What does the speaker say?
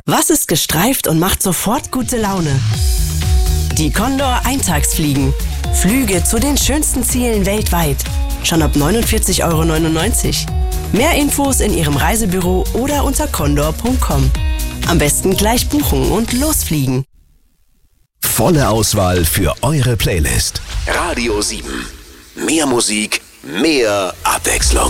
Was ist gestreift und macht sofort gute Laune? Die Condor Eintagsfliegen. Flüge zu den schönsten Zielen weltweit. Schon ab 49,99 €. Mehr Infos in Ihrem Reisebüro oder unter condor.com. Am besten gleich buchen und losfliegen. Volle Auswahl für eure Playlist. Radio 7. Mehr Musik, mehr Abwechslung.